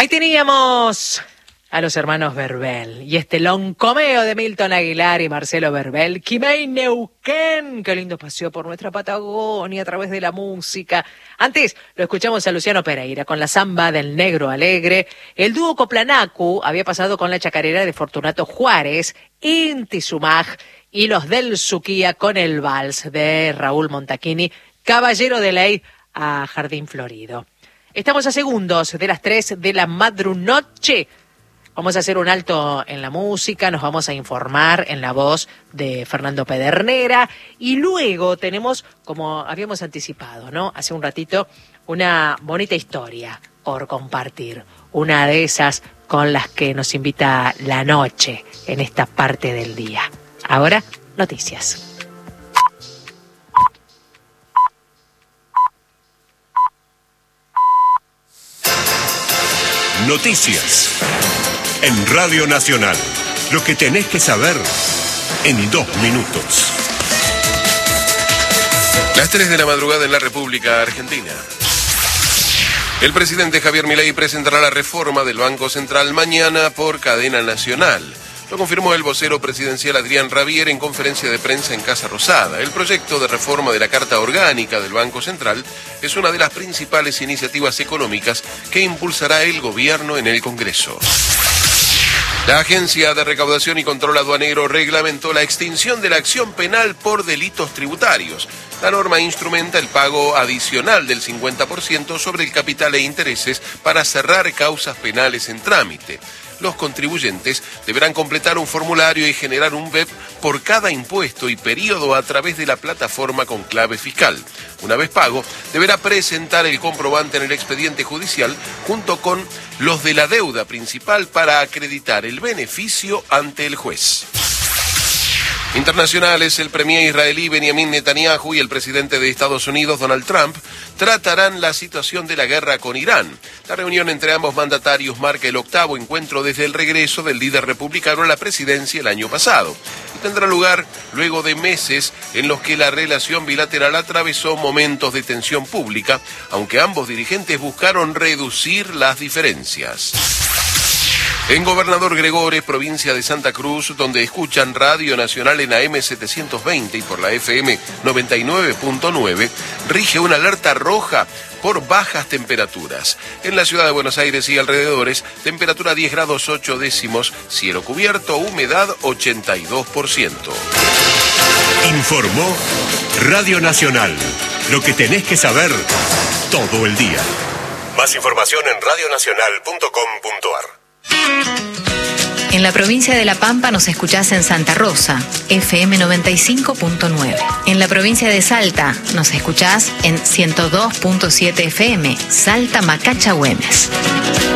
Ahí teníamos a los hermanos Verbel y este loncomeo de Milton Aguilar y Marcelo Verbel. Quimei Neuquén, qué lindo paseo por nuestra Patagonia a través de la música. Antes lo escuchamos a Luciano Pereira con la samba del Negro Alegre. El dúo Coplanacu había pasado con la chacarera de Fortunato Juárez, Inti Sumaj y los del Suquía con el vals de Raúl Montaquini, Caballero de Ley a Jardín Florido. Estamos a segundos de las 3 de la madrunoche. Vamos a hacer un alto en la música, nos vamos a informar en la voz de Fernando Pedernera y luego tenemos, como habíamos anticipado, ¿no? Hace un ratito, una bonita historia por compartir. Una de esas con las que nos invita la noche en esta parte del día. Ahora, noticias. Noticias en Radio Nacional. Lo que tenés que saber en 2 minutos. Las 3 de la madrugada en la República Argentina. El presidente Javier Milei presentará la reforma del Banco Central mañana por cadena nacional. Lo confirmó el vocero presidencial Adrián Rabier en conferencia de prensa en Casa Rosada. El proyecto de reforma de la Carta Orgánica del Banco Central es una de las principales iniciativas económicas que impulsará el gobierno en el Congreso. La Agencia de Recaudación y Control Aduanero reglamentó la extinción de la acción penal por delitos tributarios. La norma instrumenta el pago adicional del 50% sobre el capital e intereses para cerrar causas penales en trámite. Los contribuyentes deberán completar un formulario y generar un BEP por cada impuesto y periodo a través de la plataforma con clave fiscal. Una vez pago, deberá presentar el comprobante en el expediente judicial junto con los de la deuda principal para acreditar el beneficio ante el juez. Internacionales, el premier israelí Benjamin Netanyahu y el presidente de Estados Unidos, Donald Trump, tratarán la situación de la guerra con Irán. La reunión entre ambos mandatarios marca el 8º encuentro desde el regreso del líder republicano a la presidencia el año pasado. Y tendrá lugar luego de meses en los que la relación bilateral atravesó momentos de tensión pública, aunque ambos dirigentes buscaron reducir las diferencias. En Gobernador Gregores, provincia de Santa Cruz, donde escuchan Radio Nacional en AM 720 y por la FM 99.9, rige una alerta roja por bajas temperaturas. En la ciudad de Buenos Aires y alrededores, temperatura 10 grados 8 décimos, cielo cubierto, humedad 82%. Informó Radio Nacional. Lo que tenés que saber todo el día. Más información en radionacional.com.ar. En la provincia de La Pampa nos escuchás en Santa Rosa, FM 95.9. En la provincia de Salta nos escuchás en 102.7 FM, Salta Macacha Güemes.